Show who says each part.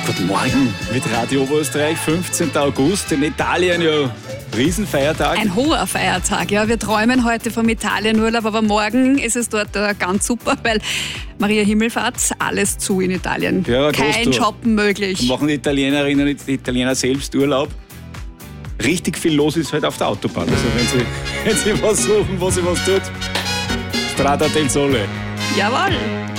Speaker 1: Guten Morgen mit Radio Oberösterreich, 15. August, in Italien ja Riesenfeiertag.
Speaker 2: Ein hoher Feiertag, ja. Wir träumen heute vom Italienurlaub, aber morgen ist es dort ganz super, weil Maria Himmelfahrt, alles zu in Italien.
Speaker 1: Ja,
Speaker 2: kein Shoppen möglich.
Speaker 1: Machen die Italienerinnen und die Italiener selbst Urlaub? Richtig viel los ist halt auf der Autobahn. Also wenn sie was suchen, wo sie was tut, Strada del Sole.
Speaker 2: Jawohl.